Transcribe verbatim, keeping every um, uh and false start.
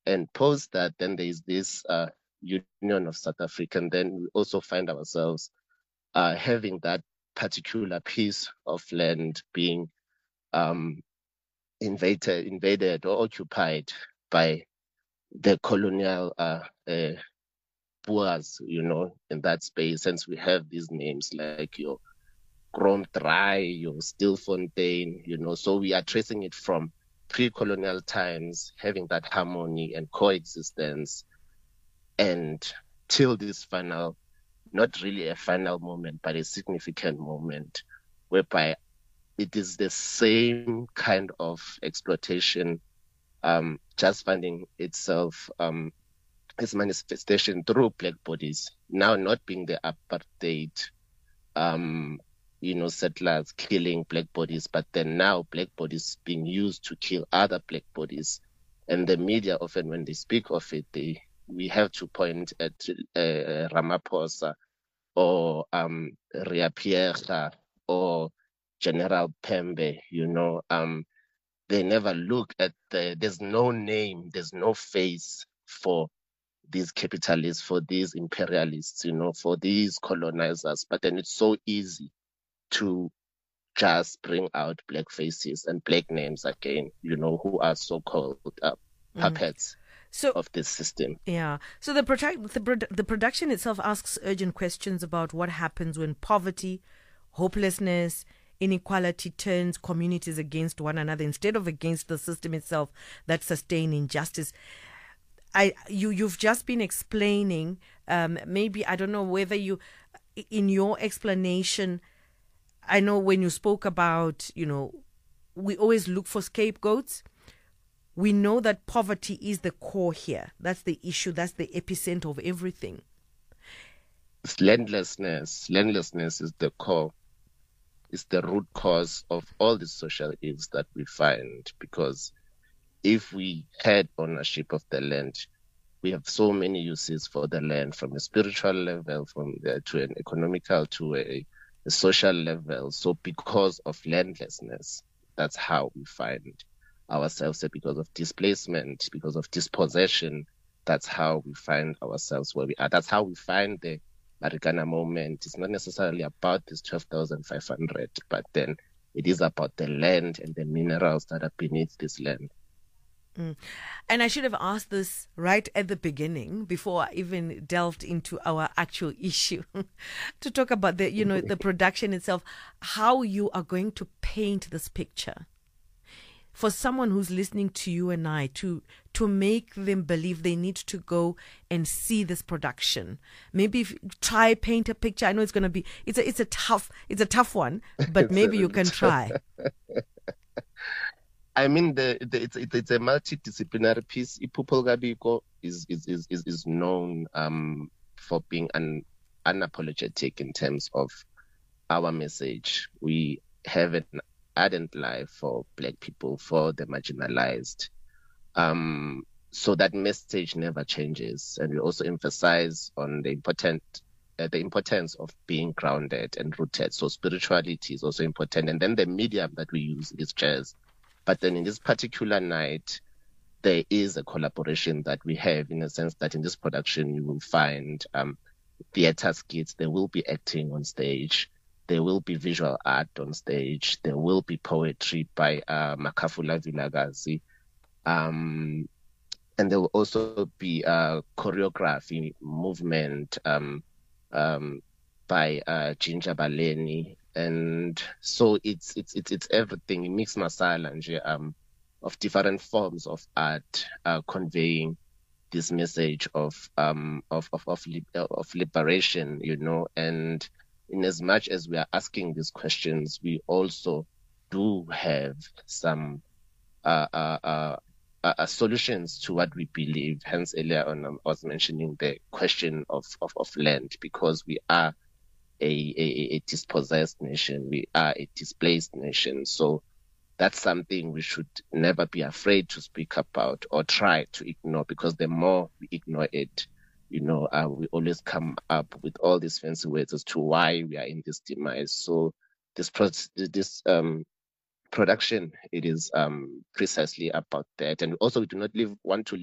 And post that, then there is this uh, Union of South Africa, and then we also find ourselves uh, having that particular piece of land being um, invaded, invaded or occupied by the colonial uh, uh, Boers, you know, in that space. Since we have these names like your Kromdraai, your Stilfontein, you know, so we are tracing it from pre-colonial times, having that harmony and coexistence, and till this final, not really a final moment, but a significant moment, whereby it is the same kind of exploitation um, just finding itself um, its manifestation through black bodies, now not being the apartheid um, you know, settlers killing black bodies, but then now black bodies being used to kill other black bodies. And the media often, when they speak of it, they we have to point at uh, Ramaphosa or um, Ria Pierre or General Pembe, you know. Um, they never look at the, there's no name, there's no face for these capitalists, for these imperialists, you know, for these colonizers. But then it's so easy to just bring out black faces and black names again, you know, who are so-called uh, puppets mm. so, of this system. Yeah. So the, product, the, the production itself asks urgent questions about what happens when poverty, hopelessness, inequality turns communities against one another instead of against the system itself that sustains injustice. I you you've just been explaining. Um, maybe I don't know whether you, in your explanation, I know when you spoke about, you know, we always look for scapegoats. We know that poverty is the core here. That's the issue. That's the epicenter of everything. It's landlessness. Landlessness is the core. It's the root cause of all the social ills that we find, because if we had ownership of the land, we have so many uses for the land, from a spiritual level, from the, to an economical, to a, a social level. So because of landlessness, that's how we find ourselves, because of displacement, because of dispossession, that's how we find ourselves where we are. That's how we find the Marikana moment. It's not necessarily about this twelve thousand five hundred, but then it is about the land and the minerals that are beneath this land. Mm. And I should have asked this right at the beginning, before I even delved into our actual issue, to talk about the, you know, the production itself, how you are going to paint this picture for someone who's listening to you and I, to to make them believe they need to go and see this production. Maybe if, try paint a picture. I know it's going to be it's a it's a tough it's a tough one, but maybe you can try. I mean, the, the it's it's a multidisciplinary piece. Iphupho Kabiko is is is is is known um for being un, unapologetic in terms of our message. We have an ardent life for black people, for the marginalized. Um, so that message never changes, and we also emphasize on the important uh, the importance of being grounded and rooted. So spirituality is also important, and then the medium that we use is jazz. But then in this particular night, there is a collaboration that we have, in a sense that in this production you will find um, theater skits, there will be acting on stage, there will be visual art on stage, there will be poetry by uh, Makafula Vilagazi, um, and there will also be uh, choreography, movement um, um, by uh, Ginger Baleni. And so it's it's it's it's everything. Mix masala um of different forms of art uh, conveying this message of um of of of, of liberation, you know. And in as much as we are asking these questions, we also do have some uh uh, uh, uh solutions to what we believe. Hence, earlier on, um, I was mentioning the question of of, of land, because we are A, a, a dispossessed nation, we are a displaced nation. So that's something we should never be afraid to speak about or try to ignore, because the more we ignore it, you know, uh, we always come up with all these fancy words as to why we are in this demise. So this this um production, it is um precisely about that. And also, we do not leave, want to